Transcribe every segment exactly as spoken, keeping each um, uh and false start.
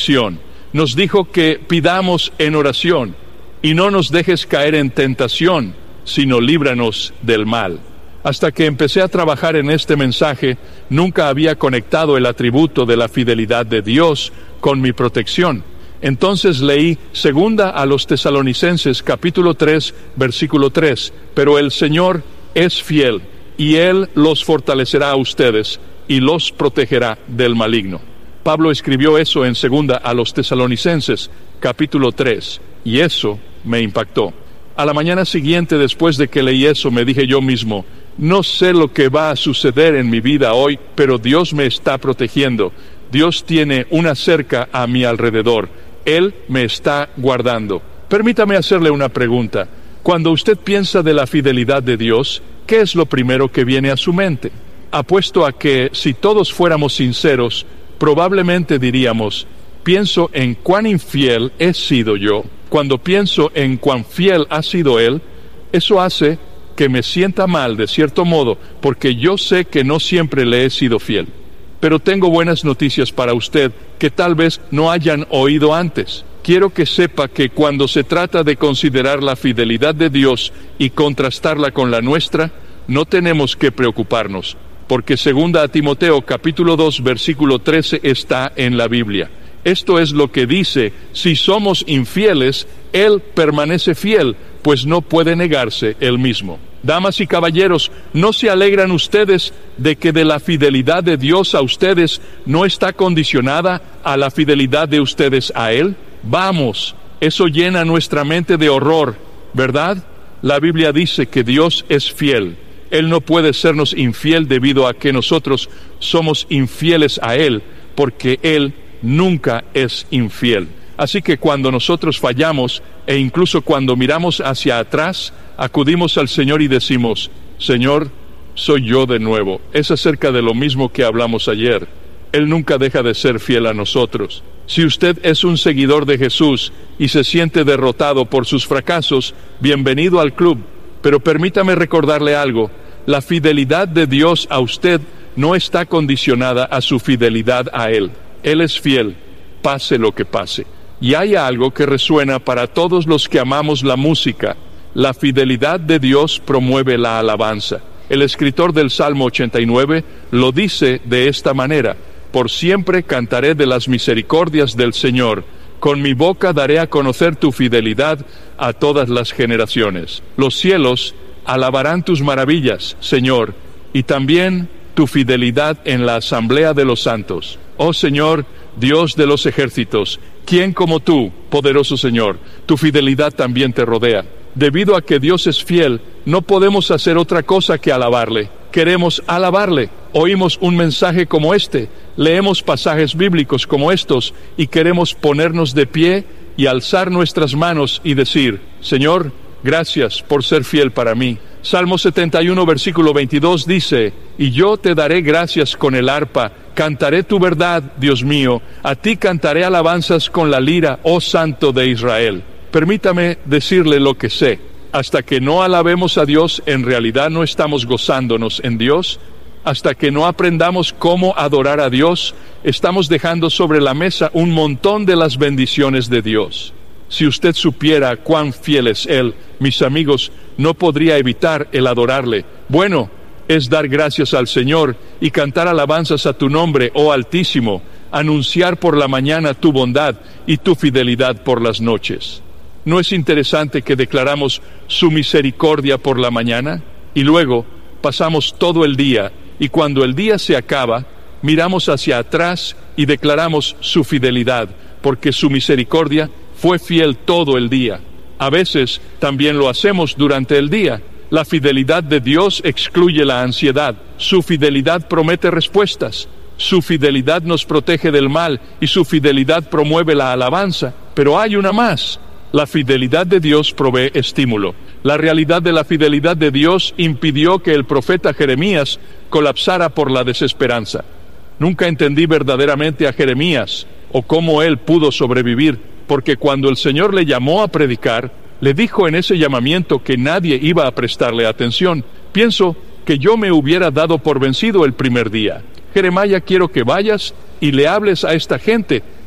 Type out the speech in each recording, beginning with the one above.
protección. Nos dijo que pidamos en oración, y no nos dejes caer en tentación, sino líbranos del mal. Hasta que empecé a trabajar en este mensaje, nunca había conectado el atributo de la fidelidad de Dios con mi protección. Entonces leí Segunda a los Tesalonicenses, capítulo tres, versículo tres. Pero el Señor es fiel, y Él los fortalecerá a ustedes, y los protegerá del maligno. Pablo escribió eso en Segunda a los Tesalonicenses, capítulo tres, y eso me impactó. A la mañana siguiente, después de que leí eso, me dije yo mismo, no sé lo que va a suceder en mi vida hoy, pero Dios me está protegiendo. Dios tiene una cerca a mi alrededor. Él me está guardando. Permítame hacerle una pregunta. Cuando usted piensa de la fidelidad de Dios, ¿qué es lo primero que viene a su mente? Apuesto a que, si todos fuéramos sinceros, probablemente diríamos, pienso en cuán infiel he sido yo. Cuando pienso en cuán fiel ha sido Él, eso hace que me sienta mal de cierto modo, porque yo sé que no siempre le he sido fiel. Pero tengo buenas noticias para usted que tal vez no hayan oído antes. Quiero que sepa que cuando se trata de considerar la fidelidad de Dios y contrastarla con la nuestra, no tenemos que preocuparnos, porque segunda a Timoteo capítulo dos versículo trece está en la Biblia. Esto es lo que dice, si somos infieles, Él permanece fiel, pues no puede negarse Él mismo. Damas y caballeros, ¿no se alegran ustedes de que de la fidelidad de Dios a ustedes no está condicionada a la fidelidad de ustedes a Él? Vamos, eso llena nuestra mente de horror, ¿verdad? La Biblia dice que Dios es fiel. Él no puede sernos infiel debido a que nosotros somos infieles a Él, porque Él nunca es infiel. Así que cuando nosotros fallamos, e incluso cuando miramos hacia atrás, acudimos al Señor y decimos, Señor, soy yo de nuevo. Es acerca de lo mismo que hablamos ayer. Él nunca deja de ser fiel a nosotros. Si usted es un seguidor de Jesús y se siente derrotado por sus fracasos, bienvenido al club. Pero permítame recordarle algo, la fidelidad de Dios a usted no está condicionada a su fidelidad a Él. Él es fiel, pase lo que pase. Y hay algo que resuena para todos los que amamos la música. La fidelidad de Dios promueve la alabanza. El escritor del Salmo ochenta y nueve lo dice de esta manera, por siempre cantaré de las misericordias del Señor, con mi boca daré a conocer tu fidelidad a todas las generaciones. Los cielos alabarán tus maravillas, Señor, y también tu fidelidad en la asamblea de los santos. Oh Señor, Dios de los ejércitos, ¿quién como tú, poderoso Señor? Tu fidelidad también te rodea. Debido a que Dios es fiel, no podemos hacer otra cosa que alabarle. Queremos alabarle. Oímos un mensaje como este, leemos pasajes bíblicos como estos, y queremos ponernos de pie y alzar nuestras manos y decir, Señor, gracias por ser fiel para mí. Salmo setenta y uno, versículo veintidós dice, y yo te daré gracias con el arpa, cantaré tu verdad, Dios mío, a ti cantaré alabanzas con la lira, oh Santo de Israel. Permítame decirle lo que sé, hasta que no alabemos a Dios, en realidad no estamos gozándonos en Dios. Hasta que no aprendamos cómo adorar a Dios, estamos dejando sobre la mesa un montón de las bendiciones de Dios. Si usted supiera cuán fiel es Él, mis amigos, no podría evitar el adorarle. Bueno, es dar gracias al Señor y cantar alabanzas a tu nombre, oh Altísimo, anunciar por la mañana tu bondad y tu fidelidad por las noches. ¿No es interesante que declaramos su misericordia por la mañana? Y luego pasamos todo el día, y cuando el día se acaba, miramos hacia atrás y declaramos su fidelidad, porque su misericordia fue fiel todo el día. A veces también lo hacemos durante el día. La fidelidad de Dios excluye la ansiedad. Su fidelidad promete respuestas. Su fidelidad nos protege del mal y su fidelidad promueve la alabanza. Pero hay una más. La fidelidad de Dios provee estímulo. La realidad de la fidelidad de Dios impidió que el profeta Jeremías colapsara por la desesperanza. Nunca entendí verdaderamente a Jeremías o cómo él pudo sobrevivir, porque cuando el Señor le llamó a predicar, le dijo en ese llamamiento que nadie iba a prestarle atención. Pienso que yo me hubiera dado por vencido el primer día. Jeremías, quiero que vayas y le hables a esta gente,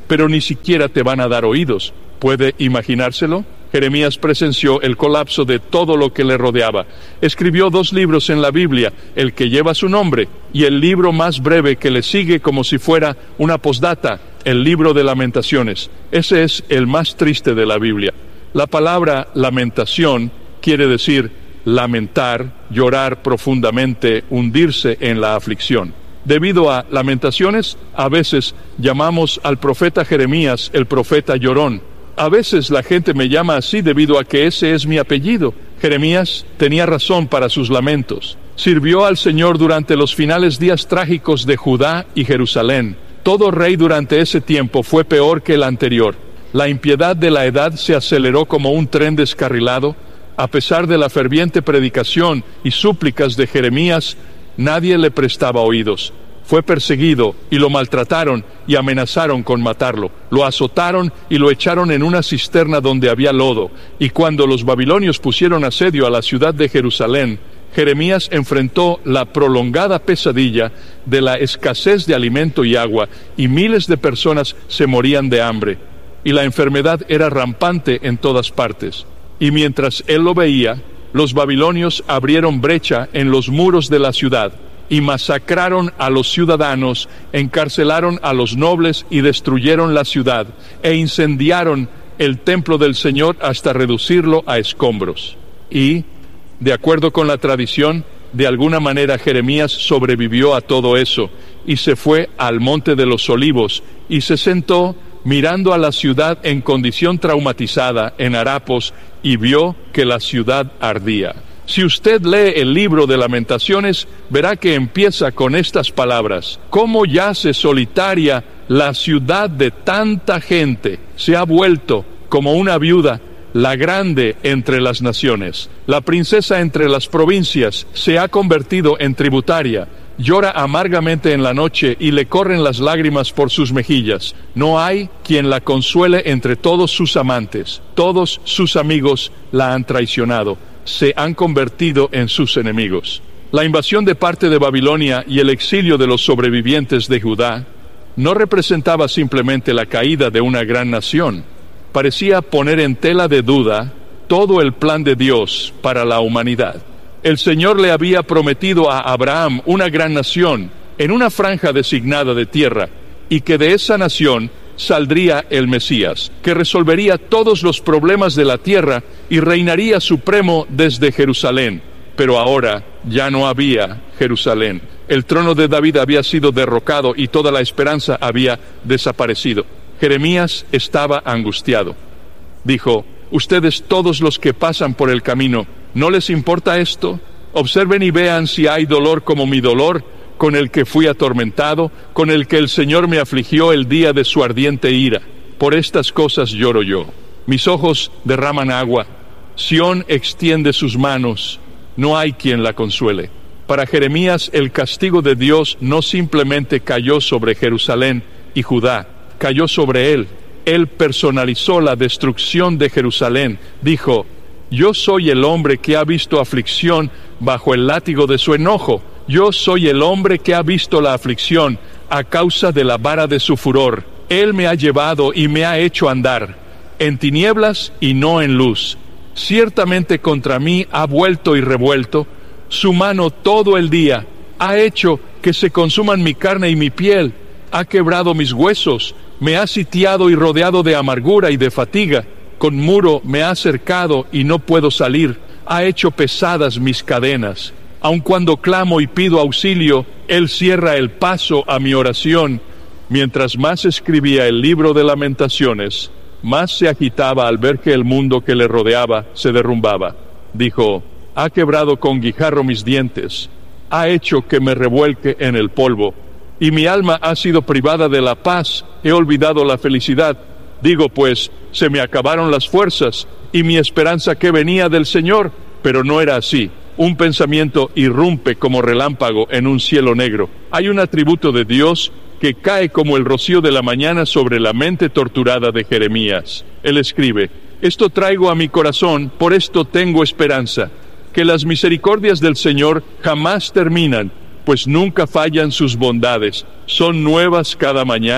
pero ni siquiera te van a dar oídos. ¿Puede imaginárselo? Jeremías presenció el colapso de todo lo que le rodeaba. Escribió dos libros en la Biblia, el que lleva su nombre, y el libro más breve que le sigue como si fuera una postdata, el libro de Lamentaciones. Ese es el más triste de la Biblia. La palabra lamentación quiere decir lamentar, llorar profundamente, hundirse en la aflicción. Debido a Lamentaciones, a veces llamamos al profeta Jeremías el profeta llorón. A veces la gente me llama así debido a que ese es mi apellido. Jeremías tenía razón para sus lamentos. Sirvió al Señor durante los finales días trágicos de Judá y Jerusalén. Todo rey durante ese tiempo fue peor que el anterior. La impiedad de la edad se aceleró como un tren descarrilado. A pesar de la ferviente predicación y súplicas de Jeremías, nadie le prestaba oídos. Fue perseguido y lo maltrataron y amenazaron con matarlo. Lo azotaron y lo echaron en una cisterna donde había lodo. Y cuando los babilonios pusieron asedio a la ciudad de Jerusalén, Jeremías enfrentó la prolongada pesadilla de la escasez de alimento y agua, y miles de personas se morían de hambre. Y la enfermedad era rampante en todas partes. Y mientras él lo veía, los babilonios abrieron brecha en los muros de la ciudad y masacraron a los ciudadanos, encarcelaron a los nobles y destruyeron la ciudad, e incendiaron el templo del Señor hasta reducirlo a escombros. Y, de acuerdo con la tradición, de alguna manera Jeremías sobrevivió a todo eso, y se fue al Monte de los Olivos, y se sentó mirando a la ciudad en condición traumatizada en harapos, y vio que la ciudad ardía. Si usted lee el libro de Lamentaciones, verá que empieza con estas palabras: «Cómo yace solitaria la ciudad de tanta gente, se ha vuelto como una viuda, la grande entre las naciones. La princesa entre las provincias se ha convertido en tributaria, llora amargamente en la noche y le corren las lágrimas por sus mejillas. No hay quien la consuele entre todos sus amantes, todos sus amigos la han traicionado, se han convertido en sus enemigos». La invasión de parte de Babilonia y el exilio de los sobrevivientes de Judá no representaba simplemente la caída de una gran nación. Parecía poner en tela de duda todo el plan de Dios para la humanidad. El Señor le había prometido a Abraham una gran nación en una franja designada de tierra, y que de esa nación saldría el Mesías, que resolvería todos los problemas de la tierra y reinaría supremo desde Jerusalén. Pero ahora ya no había Jerusalén. El trono de David había sido derrocado y toda la esperanza había desaparecido. Jeremías estaba angustiado. Dijo: «Ustedes, todos los que pasan por el camino, ¿no les importa esto? Observen y vean si hay dolor como mi dolor, con el que fui atormentado, con el que el Señor me afligió el día de su ardiente ira. Por estas cosas lloro yo. Mis ojos derraman agua. Sión extiende sus manos. No hay quien la consuele». Para Jeremías, el castigo de Dios no simplemente cayó sobre Jerusalén y Judá, cayó sobre él. Él personalizó la destrucción de Jerusalén. Dijo: «Yo soy el hombre que ha visto aflicción bajo el látigo de su enojo. Yo soy el hombre que ha visto la aflicción a causa de la vara de su furor. Él me ha llevado y me ha hecho andar en tinieblas y no en luz. Ciertamente contra mí ha vuelto y revuelto. Su mano todo el día ha hecho que se consuman mi carne y mi piel. Ha quebrado mis huesos. Me ha sitiado y rodeado de amargura y de fatiga. Con muro me ha cercado y no puedo salir. Ha hecho pesadas mis cadenas. Aun cuando clamo y pido auxilio, Él cierra el paso a mi oración». Mientras más escribía el libro de Lamentaciones, más se agitaba al ver que el mundo que le rodeaba se derrumbaba. Dijo: «Ha quebrado con guijarro mis dientes, ha hecho que me revuelque en el polvo, y mi alma ha sido privada de la paz, he olvidado la felicidad. Digo pues, se me acabaron las fuerzas, y mi esperanza que venía del Señor». Pero no era así. Un pensamiento irrumpe como relámpago en un cielo negro. Hay un atributo de Dios que cae como el rocío de la mañana sobre la mente torturada de Jeremías. Él escribe: «Esto traigo a mi corazón, por esto tengo esperanza, que las misericordias del Señor jamás terminan, pues nunca fallan sus bondades, son nuevas cada mañana,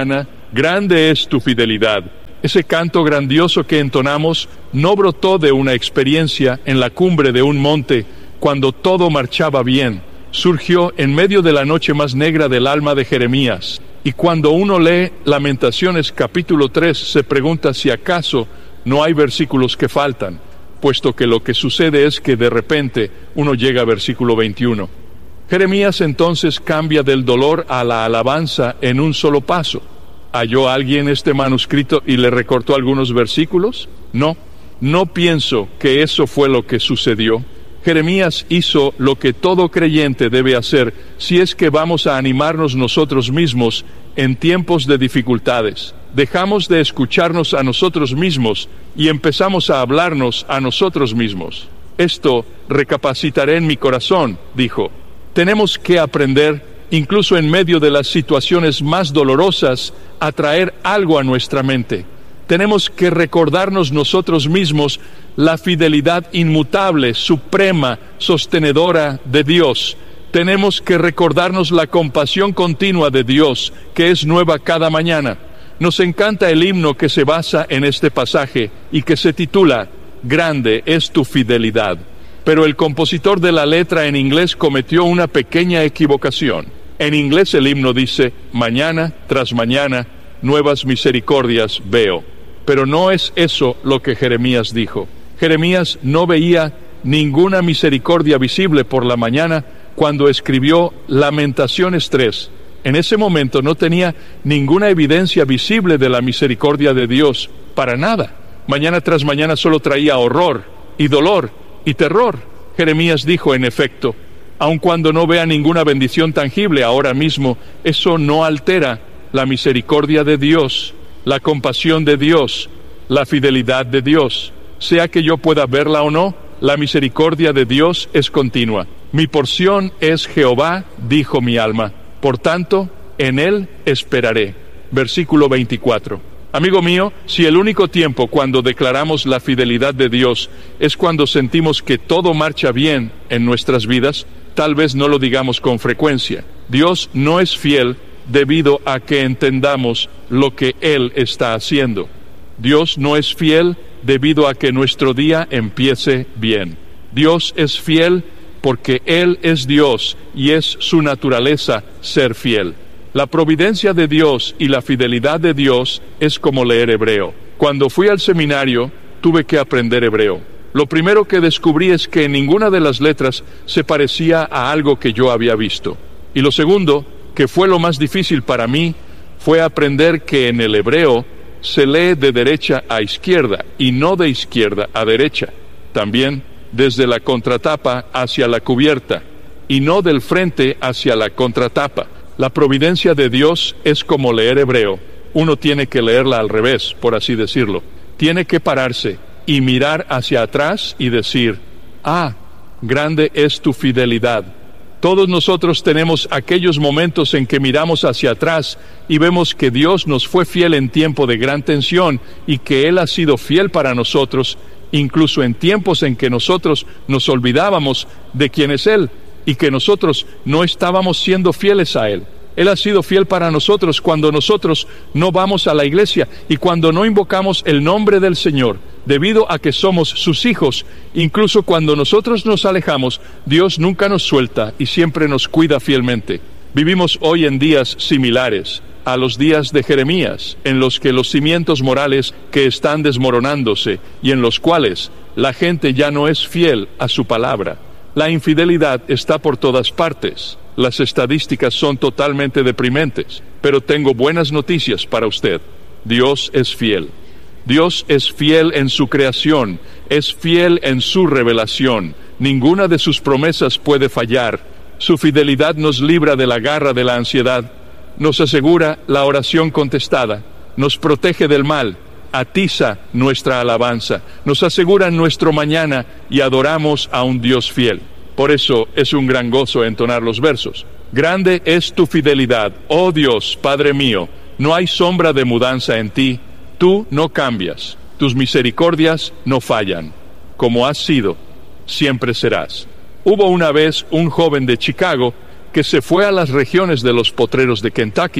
grande es tu fidelidad. Ese canto grandioso que entonamos no brotó de una experiencia en la cumbre de un monte cuando todo marchaba bien. Surgió en medio de la noche más negra del alma de Jeremías. Y cuando uno lee Lamentaciones capítulo tres, se pregunta si acaso no hay versículos que faltan, puesto que lo que sucede es que de repente uno llega a versículo veintiuno. Jeremías entonces cambia del dolor a la alabanza en un solo paso. ¿Halló alguien este manuscrito y le recortó algunos versículos? No, no pienso que eso fue lo que sucedió. Jeremías hizo lo que todo creyente debe hacer si es que vamos a animarnos nosotros mismos en tiempos de dificultades. Dejamos de escucharnos a nosotros mismos y empezamos a hablarnos a nosotros mismos. Esto recapacitaré en mi corazón, dijo. Tenemos que aprender, incluso en medio de las situaciones más dolorosas, a traer algo a nuestra mente. Tenemos que recordarnos nosotros mismos la fidelidad inmutable, suprema, sostenedora de Dios. Tenemos que recordarnos la compasión continua de Dios, que es nueva cada mañana. Nos encanta el himno que se basa en este pasaje y que se titula Grande es tu fidelidad. Pero el compositor de la letra en inglés cometió una pequeña equivocación. En inglés el himno dice, mañana tras mañana, nuevas misericordias veo. Pero no es eso lo que Jeremías dijo. Jeremías no veía ninguna misericordia visible por la mañana cuando escribió Lamentaciones tres. En ese momento no tenía ninguna evidencia visible de la misericordia de Dios, para nada. Mañana tras mañana solo traía horror y dolor y terror. Jeremías dijo, en efecto, aun cuando no vea ninguna bendición tangible ahora mismo, eso no altera la misericordia de Dios, la compasión de Dios, la fidelidad de Dios. Sea que yo pueda verla o no, la misericordia de Dios es continua. Mi porción es Jehová, dijo mi alma. Por tanto, en Él esperaré. Versículo veinticuatro. Amigo mío, si el único tiempo cuando declaramos la fidelidad de Dios es cuando sentimos que todo marcha bien en nuestras vidas, tal vez no lo digamos con frecuencia. Dios no es fiel debido a que entendamos lo que Él está haciendo. Dios no es fiel debido a que nuestro día empiece bien. Dios es fiel porque Él es Dios y es su naturaleza ser fiel. La providencia de Dios y la fidelidad de Dios es como leer hebreo. Cuando fui al seminario, tuve que aprender hebreo. Lo primero que descubrí es que ninguna de las letras se parecía a algo que yo había visto. Y lo segundo, que fue lo más difícil para mí, fue aprender que en el hebreo se lee de derecha a izquierda y no de izquierda a derecha. También desde la contratapa hacia la cubierta y no del frente hacia la contratapa. La providencia de Dios es como leer hebreo. Uno tiene que leerla al revés, por así decirlo. Tiene que pararse y mirar hacia atrás y decir, ah, grande es tu fidelidad. Todos nosotros tenemos aquellos momentos en que miramos hacia atrás y vemos que Dios nos fue fiel en tiempo de gran tensión y que Él ha sido fiel para nosotros, incluso en tiempos en que nosotros nos olvidábamos de quién es Él y que nosotros no estábamos siendo fieles a Él. Él ha sido fiel para nosotros cuando nosotros no vamos a la iglesia y cuando no invocamos el nombre del Señor, debido a que somos sus hijos. Incluso cuando nosotros nos alejamos, Dios nunca nos suelta y siempre nos cuida fielmente. Vivimos hoy en días similares a los días de Jeremías, en los que los cimientos morales que están desmoronándose y en los cuales la gente ya no es fiel a su palabra. La infidelidad está por todas partes. Las estadísticas son totalmente deprimentes, pero tengo buenas noticias para usted. Dios es fiel. Dios es fiel en su creación, es fiel en su revelación. Ninguna de sus promesas puede fallar. Su fidelidad nos libra de la garra de la ansiedad, nos asegura la oración contestada, nos protege del mal, atiza nuestra alabanza, nos asegura nuestro mañana y adoramos a un Dios fiel. Por eso es un gran gozo entonar los versos. Grande es tu fidelidad, oh Dios, Padre mío, no hay sombra de mudanza en ti, tú no cambias, tus misericordias no fallan. Como has sido, siempre serás. Hubo una vez un joven de Chicago que se fue a las regiones de los potreros de Kentucky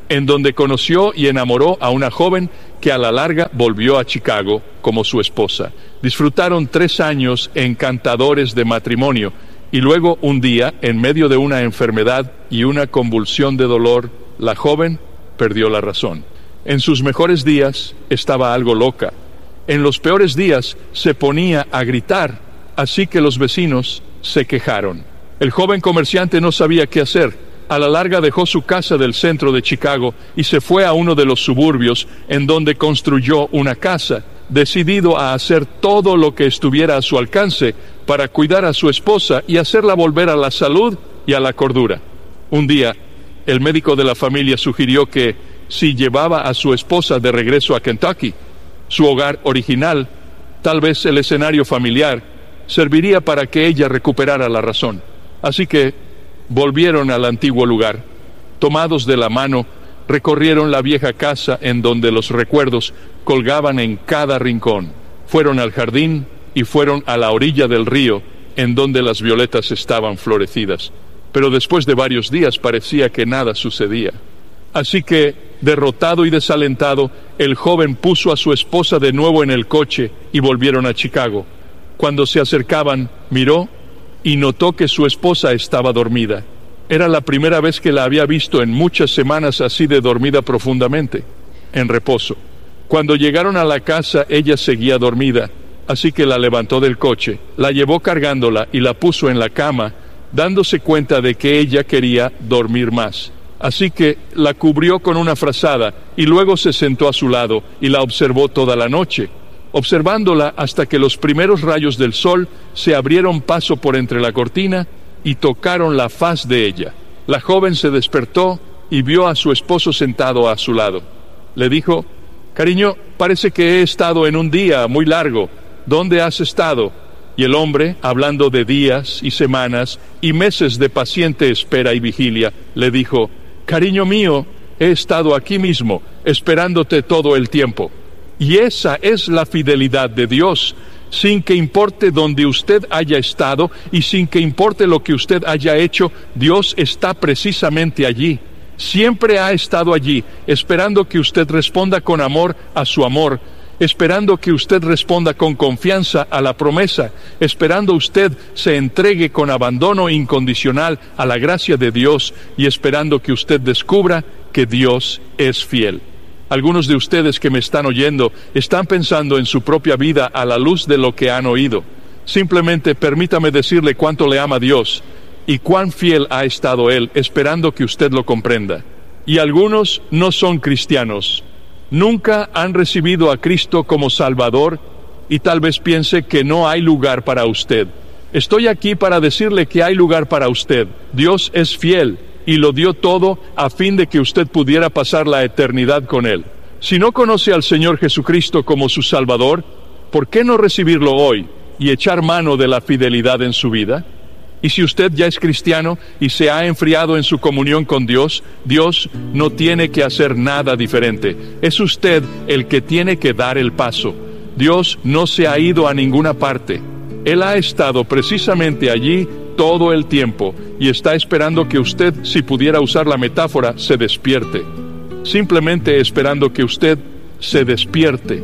en donde conoció y enamoró a una joven que a la larga volvió a Chicago como su esposa. Disfrutaron tres años encantadores de matrimonio, y luego un día, en medio de una enfermedad y una convulsión de dolor, la joven perdió la razón. En sus mejores días estaba algo loca. En los peores días se ponía a gritar, así que los vecinos se quejaron. El joven comerciante no sabía qué hacer. A la larga dejó su casa del centro de Chicago y se fue a uno de los suburbios, en donde construyó una casa, decidido a hacer todo lo que estuviera a su alcance para cuidar a su esposa y hacerla volver a la salud y a la cordura. Un día, el médico de la familia sugirió que, si llevaba a su esposa de regreso a Kentucky, su hogar original, tal vez el escenario familiar, serviría para que ella recuperara la razón. Así que volvieron al antiguo lugar. Tomados de la mano, recorrieron la vieja casa en donde los recuerdos colgaban en cada rincón. Fueron al jardín y fueron a la orilla del río, en donde las violetas estaban florecidas. Pero después de varios días parecía que nada sucedía. Así que, derrotado y desalentado, el joven puso a su esposa de nuevo en el coche y volvieron a Chicago. Cuando se acercaban, miró y notó que su esposa estaba dormida. Era la primera vez que la había visto en muchas semanas así de dormida profundamente, en reposo. Cuando llegaron a la casa, ella seguía dormida, así que la levantó del coche, la llevó cargándola y la puso en la cama, dándose cuenta de que ella quería dormir más. Así que la cubrió con una frazada y luego se sentó a su lado y la observó toda la noche, observándola hasta que los primeros rayos del sol se abrieron paso por entre la cortina y tocaron la faz de ella. La joven se despertó y vio a su esposo sentado a su lado. Le dijo: «Cariño, parece que he estado en un día muy largo. ¿Dónde has estado?» Y el hombre, hablando de días y semanas y meses de paciente espera y vigilia, le dijo: «Cariño mío, he estado aquí mismo, esperándote todo el tiempo». Y esa es la fidelidad de Dios. Sin que importe dónde usted haya estado y sin que importe lo que usted haya hecho, Dios está precisamente allí. Siempre ha estado allí, esperando que usted responda con amor a su amor, esperando que usted responda con confianza a la promesa, esperando usted se entregue con abandono incondicional a la gracia de Dios y esperando que usted descubra que Dios es fiel. Algunos de ustedes que me están oyendo están pensando en su propia vida a la luz de lo que han oído. Simplemente permítame decirle cuánto le ama Dios y cuán fiel ha estado Él, esperando que usted lo comprenda. Y algunos no son cristianos. Nunca han recibido a Cristo como Salvador y tal vez piense que no hay lugar para usted. Estoy aquí para decirle que hay lugar para usted. Dios es fiel y lo dio todo a fin de que usted pudiera pasar la eternidad con Él. Si no conoce al Señor Jesucristo como su Salvador, ¿por qué no recibirlo hoy y echar mano de la fidelidad en su vida? Y si usted ya es cristiano y se ha enfriado en su comunión con Dios, Dios no tiene que hacer nada diferente. Es usted el que tiene que dar el paso. Dios no se ha ido a ninguna parte. Él ha estado precisamente allí todo el tiempo y está esperando que usted, si pudiera usar la metáfora, se despierte. Simplemente esperando que usted se despierte.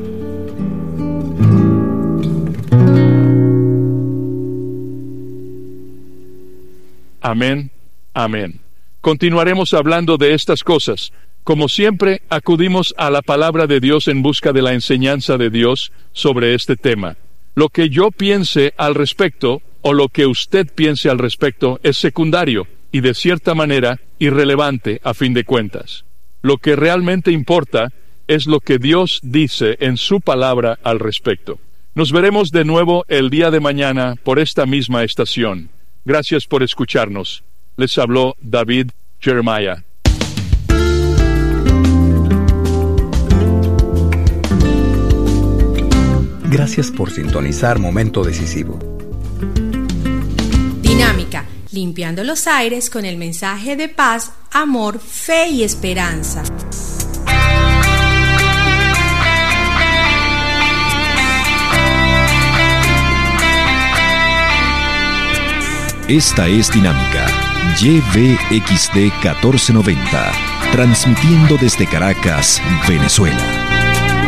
Amén, amén. Continuaremos hablando de estas cosas. Como siempre, acudimos a la palabra de Dios en busca de la enseñanza de Dios sobre este tema. Lo que yo piense al respecto, o lo que usted piense al respecto, es secundario y de cierta manera irrelevante a fin de cuentas. Lo que realmente importa es lo que Dios dice en su palabra al respecto. Nos veremos de nuevo el día de mañana por esta misma estación. Gracias por escucharnos. Les habló David Jeremiah. Gracias por sintonizar Momento Decisivo. Dinámica, limpiando los aires con el mensaje de paz, amor, fe y esperanza. Esta es Dinámica, Y V X D catorce noventa, transmitiendo desde Caracas, Venezuela.